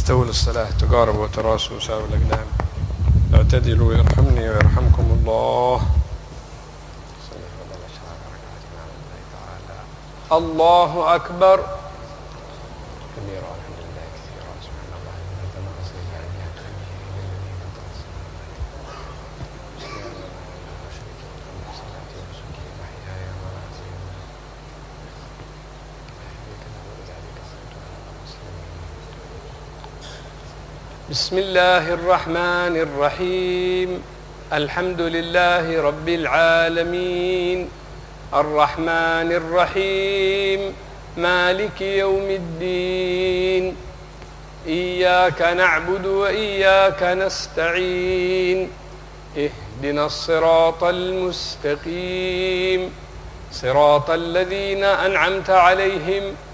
استووا للصلاة تقاربوا وتراصوا وساووا الأقدام اعتدلوا يرحمني ويرحمكم الله. الله أكبر. بسم الله الرحمن الرحيم. الحمد لله رب العالمين الرحمن الرحيم مالك يوم الدين إياك نعبد وإياك نستعين اهدنا الصراط المستقيم صراط الذين أنعمت عليهم